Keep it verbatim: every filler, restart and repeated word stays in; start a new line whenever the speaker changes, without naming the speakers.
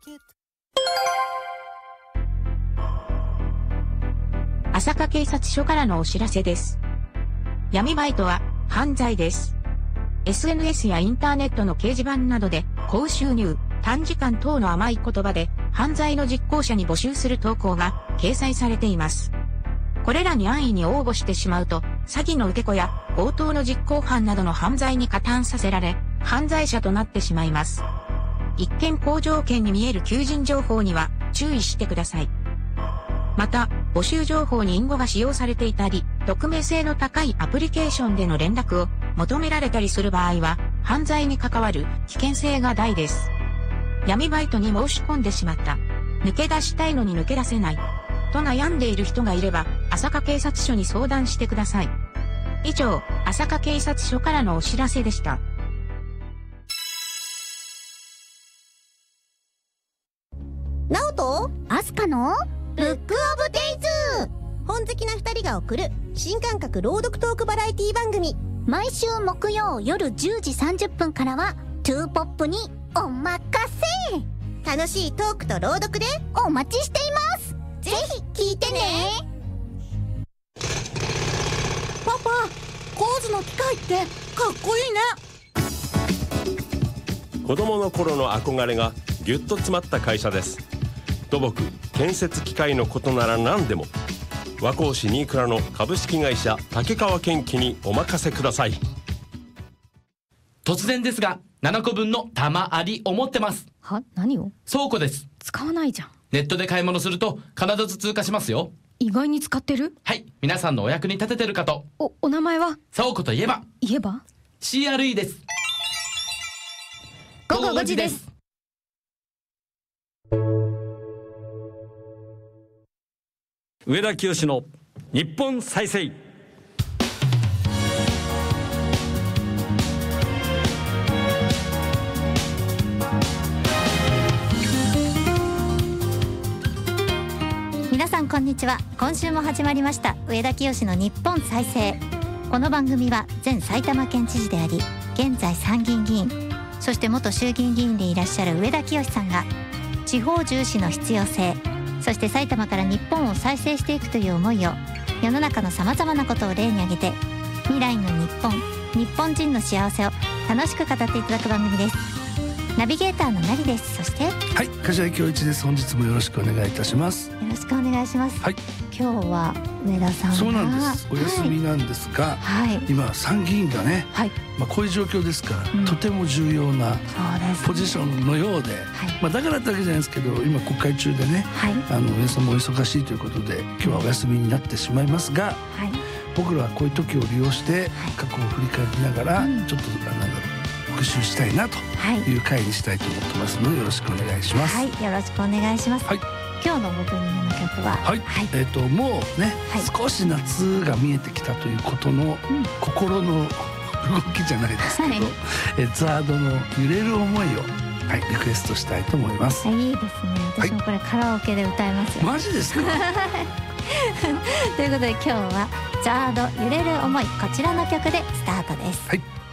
朝霞警察署からのお知らせです。闇バイトは犯罪です。エスエヌエス やインターネットの掲示板などで高収入、短時間等の甘い言葉で犯罪の実行者に募集する投稿が掲載されています。これらに安易に応募してしまうと詐欺の受け子や強盗の実行犯などの犯罪に加担させられ犯罪者となってしまいます。一見好条件に見える求人情報には注意してください。また、募集情報に隠語が使用されていたり、匿名性の高いアプリケーションでの連絡を求められたりする場合は、犯罪に関わる危険性が大です。闇バイトに申し込んでしまった。抜け出したいのに抜け出せない。と悩んでいる人がいれば、朝霞警察署に相談してください。以上、朝霞警察署からのお知らせでした。
ナオと
アスカの
ブックオブデイズ。本好きな二人が送る新感覚朗読トークバラエティ番組。
毎週木曜夜じゅうじさんじゅっぷんからはトゥーポップにおまかせ。
楽しいトークと朗読で
お待ちしています。
ぜひ聞いてね。
パパ、コーズの機械ってかっこいい
ね。子供の頃の憧れがぎゅっと詰まった会社です。土木、建設機械のことなら何でも和光市新倉の株式会社竹川建機にお任せください。
突然ですがななこぶんの玉ありを持ってます。
は？何を？
倉庫です。
使わないじゃん。
ネットで買い物すると必ず通過しますよ。
意外に使ってる？
はい、皆さんのお役に立ててるかと。
お、お名前は？
倉庫といえば
言えば
シーアールイー です。
午後ごじです。
上田清の日本再生。
皆さんこんにちは。今週も始まりました上田清の日本再生。この番組は前埼玉県知事であり現在参議院議員、そして元衆議院議員でいらっしゃる上田清さんが地方重視の必要性、そして埼玉から日本を再生していくという思いを世の中のさまざまなことを例に挙げて未来の日本、日本人の幸せを楽しく語っていただく番組です。ナビゲーターのなりです。そして
はい、柏木恭一です。本日もよろしくお願いいたします。
よろしくお願いします。
はい、
今日は上田さんが
そうなんです、お休みなんですが、
はい、
今参議院がね、はい、まあ、こういう状況ですから、うん、とても重要なポジションのようで、はい、まあ、だからってわけじゃないですけど今国会中でね、はい、あの皆さんもお忙しいということで今日はお休みになってしまいますが、はい、僕らはこういう時を利用して過去を振り返りながら、はい、ちょっとなんだろう復習したいなという回にしたいと思ってますのでよろしくお願いします。
はい、よろしくお願いします。はい、今日のオープニングの曲は、
はい、はい、えっともうね、はい、少し夏が見えてきたということの、うん、心の動きじゃないですけど、はい、えザードの揺れる思いを、はい、リクエストしたいと思います。
いいですね。私もこれカラオケで歌いますよ。
マジですか？
ということで今日はザード揺れる思い、こちらの曲でスタートです。
はい。